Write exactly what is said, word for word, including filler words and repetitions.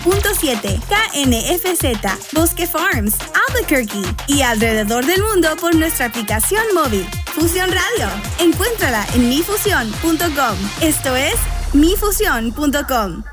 punto siete K N F Z, Bosque Farms, Albuquerque y alrededor del mundo por nuestra aplicación móvil. Fusión Radio. Encuéntrala en mi fusión punto com. Esto es mi fusión punto com.